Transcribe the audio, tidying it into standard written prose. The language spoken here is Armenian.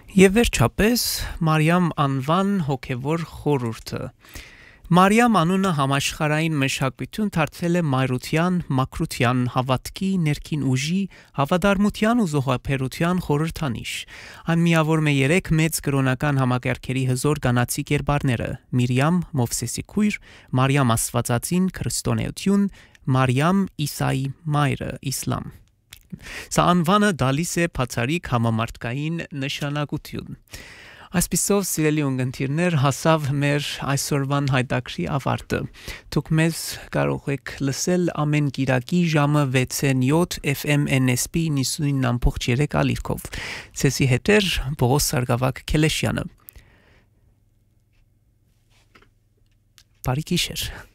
Եվ վերջապես Մարիամ անվան հոգևոր խորհուրդը։ Մարիամ անունը համաշխարհային մշակույթում դարձել է մայրության, մաքրության, հավատքի, ներքին ուժի, հավատարմության ու զոհաբերության խորհրդանիշ։ Այն միավորում է 3 մեծ կրոնական համակարգերի հզոր կանացի կերպարները՝ Միրիամ, Մովսեսի քույր, Մարիամ Աստվածածին, քրիստոնեություն, Մարիամ Իսայի մայրը, իսլամ։ Սա անվանը դալիս է բացառիկ համամարտկային նշանակություն։ Այսպիսով, սիրելի ունգընտիրներ, հասավ մեր այսօրվան հայտակրի ավարտը։ Դուք մեզ կարող եք լսել ամեն կիրակի ժամը 6-7 FM NSP 99.3 ալիքով։ Ցեսի հետեր Բողոս Սարգսակ Քելեշյանը։ Բարի գիշեր։